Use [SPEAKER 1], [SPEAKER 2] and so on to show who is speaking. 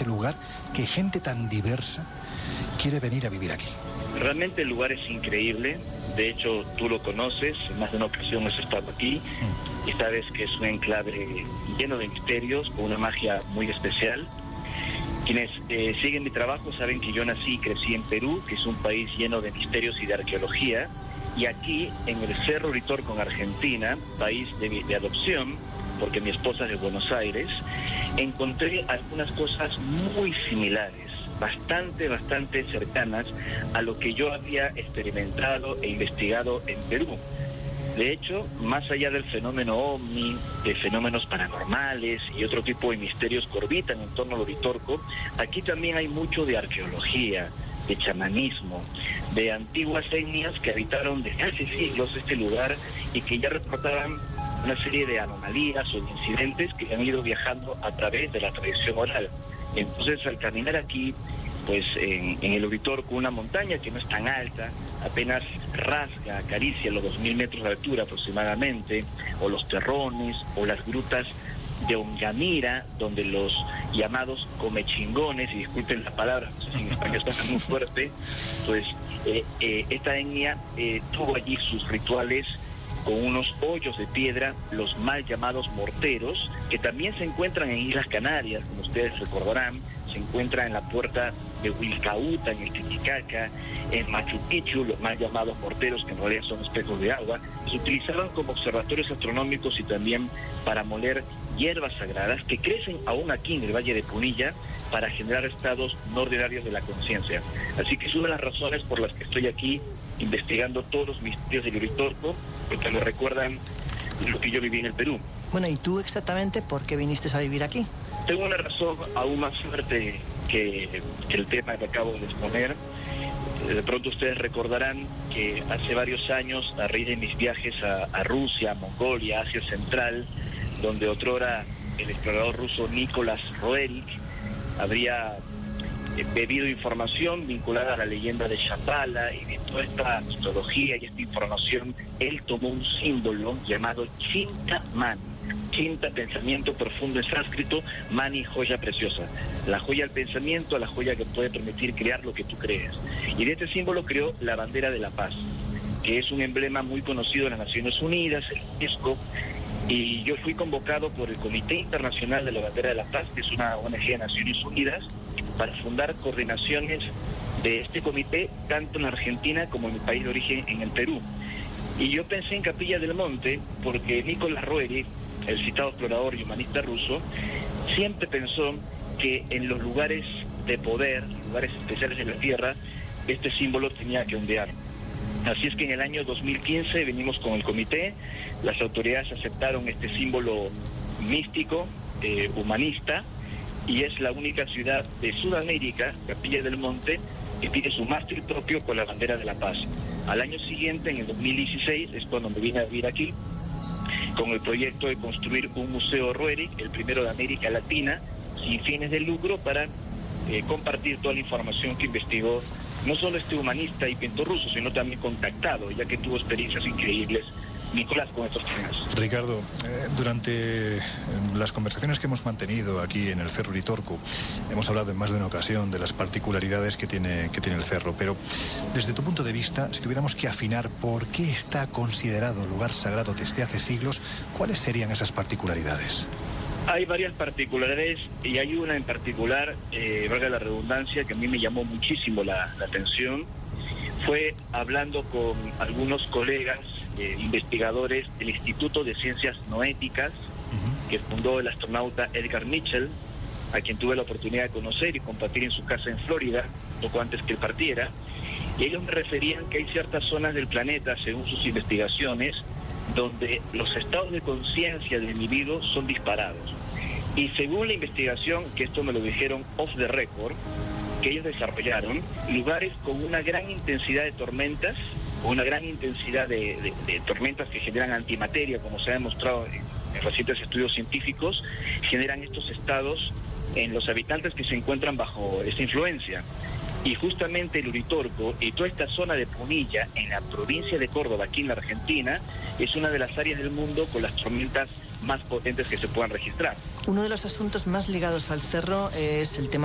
[SPEAKER 1] lugar que gente tan diversa quiere venir a vivir aquí?
[SPEAKER 2] Realmente el lugar es increíble. De hecho, tú lo conoces, en más de una ocasión has estado aquí y sabes que es un enclave lleno de misterios, con una magia muy especial. Quienes siguen mi trabajo saben que yo nací y crecí en Perú, que es un país lleno de misterios y de arqueología. Y aquí, en el Cerro Uritorco, en Argentina, país de adopción, porque mi esposa es de Buenos Aires, encontré algunas cosas muy similares, bastante cercanas a lo que yo había experimentado e investigado en Perú. De hecho, más allá del fenómeno ovni, de fenómenos paranormales y otro tipo de misterios que orbitan en torno al Uritorco, aquí también hay mucho de arqueología, de chamanismo, de antiguas etnias que habitaron desde hace siglos este lugar y que ya reportaban una serie de anomalías o de incidentes que han ido viajando a través de la tradición oral. Entonces, al caminar aquí, pues en el Uritorco, una montaña que no es tan alta, apenas rasga, acaricia los 2000 metros de altura aproximadamente, o los terrones, o las grutas de Ongamira, donde los llamados comechingones, y disculpen la palabra, no sé si en español está muy fuerte, pues esta etnia tuvo allí sus rituales con unos hoyos de piedra, los mal llamados morteros, que también se encuentran en Islas Canarias, como ustedes recordarán, se encuentra en la puerta de Wilcauta, en el Titicaca, en Machu Picchu, los mal llamados morteros, que en realidad son espejos de agua, se utilizaban como observatorios astronómicos y también para moler hierbas sagradas que crecen aún aquí en el Valle de Punilla para generar estados no ordinarios de la conciencia. Así que es una de las razones por las que estoy aquí investigando todos los misterios del Uritorco, porque me recuerdan lo que yo viví en el Perú.
[SPEAKER 3] Bueno, ¿y tú exactamente por qué viniste a vivir aquí?
[SPEAKER 2] Tengo una razón aún más fuerte que el tema que acabo de exponer. De pronto ustedes recordarán que hace varios años, a raíz de mis viajes a Rusia, Mongolia, Asia Central, donde otrora el explorador ruso Nicolás Roerich habría bebido información vinculada a la leyenda de Shambhala, y de toda esta mitología y esta información, él tomó un símbolo llamado Chinta Mani. Chinta, pensamiento profundo en sánscrito, Mani, joya preciosa. La joya del pensamiento, la joya que puede permitir crear lo que tú crees. Y de este símbolo creó la bandera de la paz, que es un emblema muy conocido en las Naciones Unidas, el UNESCO. Y yo fui convocado por el Comité Internacional de la Bandera de la Paz, que es una ONG de Naciones Unidas, para fundar coordinaciones de este comité, tanto en la Argentina como en mi país de origen, en el Perú. Y yo pensé en Capilla del Monte, porque Nicolás Roerich, el citado explorador y humanista ruso, siempre pensó que en los lugares de poder, lugares especiales de la Tierra, este símbolo tenía que ondear. Así es que en el año 2015 venimos con el comité, las autoridades aceptaron este símbolo místico, humanista, y es la única ciudad de Sudamérica, Capilla del Monte, que tiene su mástil propio con la bandera de la paz. Al año siguiente, en el 2016, es cuando me vine a vivir aquí, con el proyecto de construir un museo Roerich, el primero de América Latina, sin fines de lucro, para compartir toda la información que investigó no solo este humanista y pintor ruso, sino también contactado, ya que tuvo experiencias increíbles, Nicolás, con estos temas.
[SPEAKER 1] Ricardo, durante las conversaciones que hemos mantenido aquí en el Cerro Uritorco, hemos hablado en más de una ocasión de las particularidades que tiene el cerro, pero desde tu punto de vista, si tuviéramos que afinar por qué está considerado lugar sagrado desde hace siglos, ¿cuáles serían esas particularidades?
[SPEAKER 2] Hay varias particularidades y hay una en particular, valga la redundancia, que a mí me llamó muchísimo la atención. Fue hablando con algunos colegas investigadores del Instituto de Ciencias Noéticas, que fundó el astronauta Edgar Mitchell, a quien tuve la oportunidad de conocer y compartir en su casa en Florida, poco antes que él partiera. Y ellos me referían que hay ciertas zonas del planeta, según sus investigaciones, donde los estados de conciencia del individuo son disparados. Y según la investigación, que esto me lo dijeron off the record, que ellos desarrollaron, lugares con una gran intensidad de tormentas, una gran intensidad de tormentas que generan antimateria, como se ha demostrado en recientes estudios científicos, generan estos estados en los habitantes que se encuentran bajo esta influencia. Y justamente el Uritorco y toda esta zona de Punilla, en la provincia de Córdoba, aquí en la Argentina, es una de las áreas del mundo con las tormentas más potentes que se puedan registrar.
[SPEAKER 3] Uno de los asuntos más ligados al cerro es el tema